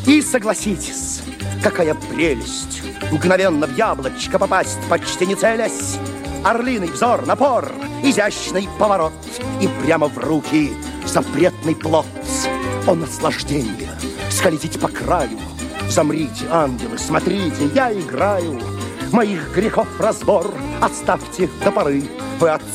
И согласитесь, какая прелесть мгновенно в яблочко попасть, почти не целясь. Орлиный взор, напор, изящный поворот, и прямо в руки запретный плод. О, наслаждение! Скользить по краю. Замрите, ангелы, смотрите, я играю. Моих грехов разбор оставьте до поры. Вы